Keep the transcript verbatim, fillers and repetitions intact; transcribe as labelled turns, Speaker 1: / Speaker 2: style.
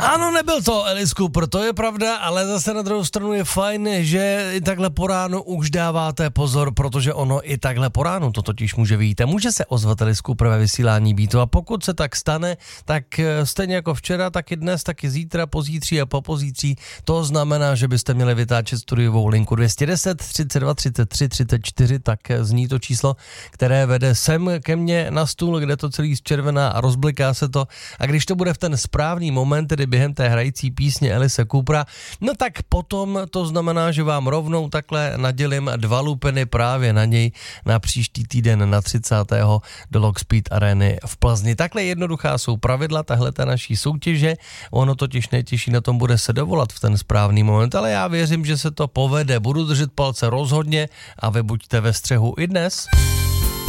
Speaker 1: Ano, nebyl to Alice Cooper, to je pravda, ale zase na druhou stranu je fajn, že i takhle po ránu už dáváte pozor, protože ono i takhle po ránu to totiž může vyjít. A může se ozvat Alice Cooper ve vysílání Beatu a pokud se tak stane, tak stejně jako včera, tak i dnes, tak i zítra, pozítří a popozítří. To znamená, že byste měli vytáčet studiovou linku dvě stě deset, třicet dva, třicet tři, třicet čtyři, tak zní to číslo, které vede sem ke mně na stůl, kde to celý zčervená a rozbliká se to. A když to bude v ten správný moment, tedy během té hrající písně Alice Coopera, no tak potom to znamená, že vám rovnou takhle nadělím dva lupeny právě na něj na příští týden na třicátého do Lockspeed Areny v Plzni. Takhle jednoduchá jsou pravidla tahle ta naší soutěže, ono totiž nejtěžší na tom bude se dovolat v ten správný moment, ale já věřím, že se to povede, budu držet palce rozhodně a vy buďte ve střehu i dnes.